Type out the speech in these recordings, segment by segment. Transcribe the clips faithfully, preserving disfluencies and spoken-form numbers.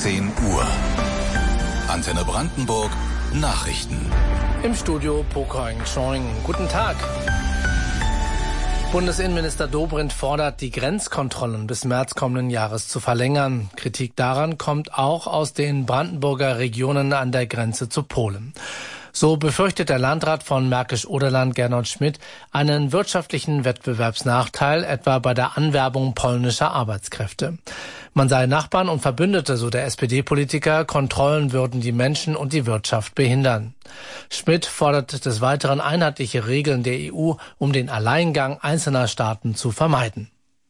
zehn Uhr. Antenne Brandenburg Nachrichten. Im Studio Pokoing Choing. Guten Tag. Bundesinnenminister Dobrindt fordert, die Grenzkontrollen bis März kommenden Jahres zu verlängern. Kritik daran kommt auch aus den Brandenburger Regionen an der Grenze zu Polen. So befürchtet der Landrat von Märkisch-Oderland, Gernot Schmidt, einen wirtschaftlichen Wettbewerbsnachteil, etwa bei der Anwerbung polnischer Arbeitskräfte. Man sei Nachbarn und Verbündete, so der S P D-Politiker, Kontrollen würden die Menschen und die Wirtschaft behindern. Schmidt fordert des Weiteren einheitliche Regeln der E U, um den Alleingang einzelner Staaten zu vermeiden.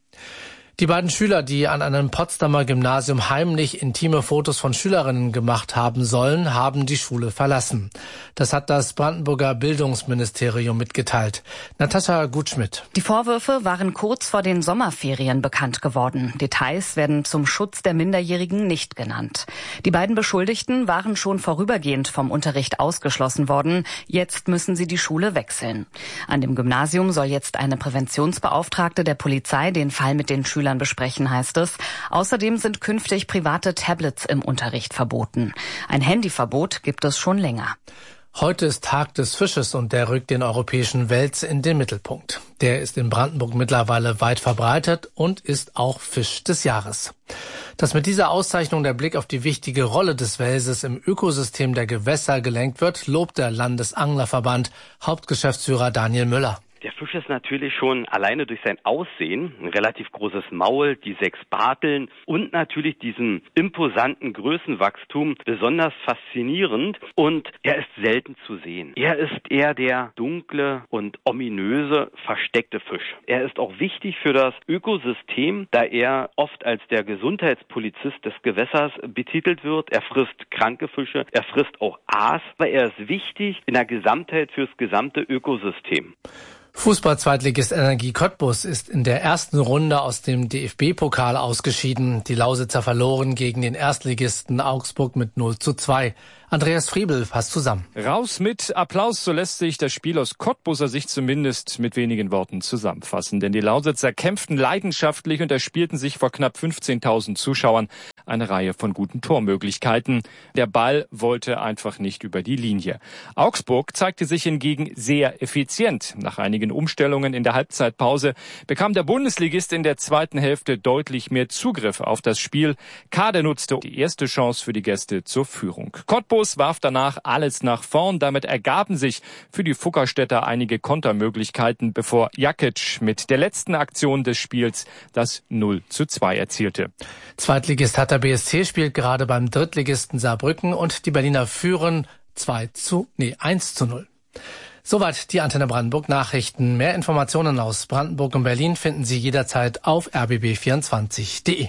Die beiden Schüler, die an einem Potsdamer Gymnasium heimlich intime Fotos von Schülerinnen gemacht haben sollen, haben die Schule verlassen. Das hat das Brandenburger Bildungsministerium mitgeteilt. Natascha Gutschmidt. Die Vorwürfe waren kurz vor den Sommerferien bekannt geworden. Details werden zum Schutz der Minderjährigen nicht genannt. Die beiden Beschuldigten waren schon vorübergehend vom Unterricht ausgeschlossen worden. Jetzt müssen sie die Schule wechseln. An dem Gymnasium soll jetzt eine Präventionsbeauftragte der Polizei den Fall mit den Schülern besprechen, heißt es. Außerdem sind künftig private Tablets im Unterricht verboten. Ein Handyverbot gibt es schon länger. Heute ist Tag des Fisches und der rückt den europäischen Wels in den Mittelpunkt. Der ist in Brandenburg mittlerweile weit verbreitet und ist auch Fisch des Jahres. Dass mit dieser Auszeichnung der Blick auf die wichtige Rolle des Welses im Ökosystem der Gewässer gelenkt wird, lobt der Landesanglerverband Hauptgeschäftsführer Daniel Müller. Der Fisch ist natürlich schon alleine durch sein Aussehen, ein relativ großes Maul, die sechs Barteln und natürlich diesen imposanten Größenwachstum besonders faszinierend, und er ist selten zu sehen. Er ist eher der dunkle und ominöse, versteckte Fisch. Er ist auch wichtig für das Ökosystem, da er oft als der Gesundheitspolizist des Gewässers betitelt wird. Er frisst kranke Fische, er frisst auch Aas, aber er ist wichtig in der Gesamtheit fürs gesamte Ökosystem. Fußball-Zweitligist Energie Cottbus ist in der ersten Runde aus dem D F B-Pokal ausgeschieden. Die Lausitzer verloren gegen den Erstligisten Augsburg mit null zu zwei. Andreas Friebel fasst zusammen. Raus mit Applaus, so lässt sich das Spiel aus Cottbuser Sicht zumindest mit wenigen Worten zusammenfassen. Denn die Lausitzer kämpften leidenschaftlich und erspielten sich vor knapp fünfzehntausend Zuschauern eine Reihe von guten Tormöglichkeiten. Der Ball wollte einfach nicht über die Linie. Augsburg zeigte sich hingegen sehr effizient. Nach einigen Umstellungen in der Halbzeitpause bekam der Bundesligist in der zweiten Hälfte deutlich mehr Zugriff auf das Spiel. Kade nutzte die erste Chance für die Gäste zur Führung. Cottbus warf danach alles nach vorn. Damit ergaben sich für die Fuggerstädter einige Kontermöglichkeiten, bevor Jakic mit der letzten Aktion des Spiels das null zu zwei erzielte. Zweitligist Hertha B S C spielt gerade beim Drittligisten Saarbrücken und die Berliner führen zwei zu, nee, eins zu null. Soweit die Antenne Brandenburg Nachrichten. Mehr Informationen aus Brandenburg und Berlin finden Sie jederzeit auf r b b vierundzwanzig punkt d e.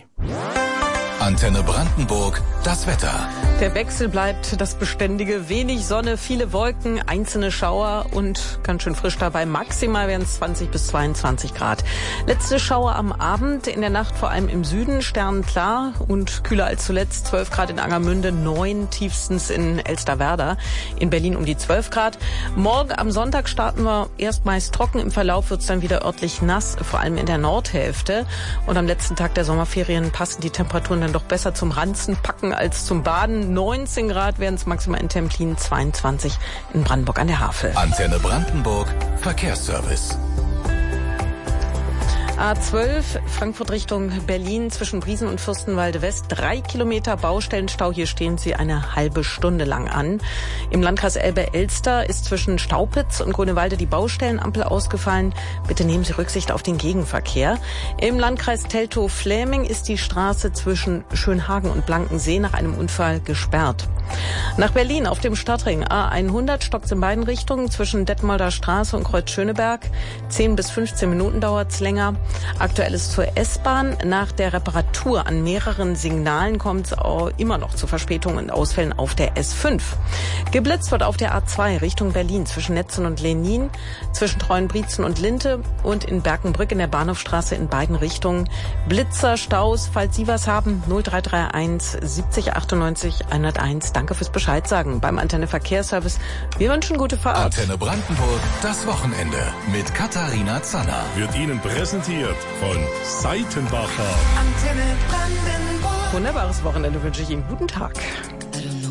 Antenne Brandenburg, das Wetter. Der Wechsel bleibt das Beständige. Wenig Sonne, viele Wolken, einzelne Schauer und ganz schön frisch dabei. Maximal werden es zwanzig bis zweiundzwanzig Grad. Letzte Schauer am Abend, in der Nacht vor allem im Süden, sternenklar und kühler als zuletzt. zwölf Grad in Angermünde, neun tiefstens in Elsterwerda. In Berlin um die zwölf Grad. Morgen am Sonntag starten wir erst meist trocken. Im Verlauf wird es dann wieder örtlich nass, vor allem in der Nordhälfte. Und am letzten Tag der Sommerferien passen die Temperaturen dann doch besser zum Ranzen, Packen als zum Baden. neunzehn Grad werden es maximal in Templin, zweiundzwanzig in Brandenburg an der Havel. Antenne Brandenburg, Verkehrsservice. A zwölf, Frankfurt Richtung Berlin zwischen Briesen und Fürstenwalde West. Drei Kilometer Baustellenstau. Hier stehen sie eine halbe Stunde lang an. Im Landkreis Elbe-Elster ist zwischen Staupitz und Grunewalde die Baustellenampel ausgefallen. Bitte nehmen Sie Rücksicht auf den Gegenverkehr. Im Landkreis Teltow-Fläming ist die Straße zwischen Schönhagen und Blankensee nach einem Unfall gesperrt. Nach Berlin auf dem Stadtring A hundert stockt in beiden Richtungen zwischen Detmolder Straße und Kreuz Schöneberg. zehn bis fünfzehn Minuten dauert's länger. Aktuelles zur S-Bahn. Nach der Reparatur an mehreren Signalen kommt es immer noch zu Verspätungen und Ausfällen auf der S fünf. Geblitzt wird auf der A zwei Richtung Berlin zwischen Netzen und Lenin, zwischen Treuenbrietzen und Linte und in Berkenbrück in der Bahnhofstraße in beiden Richtungen. Blitzer, Staus, falls Sie was haben, null drei drei eins siebzig achtundneunzig hunderteins. Danke fürs Bescheid sagen beim Antenne Verkehrsservice. Wir wünschen gute Fahrt. Antenne Brandenburg, das Wochenende mit Katharina Zanner. Wird Ihnen präsentiert von Seitenbacher. Antenne Brandenburg. Wunderbares Wochenende wünsche ich Ihnen. Guten Tag.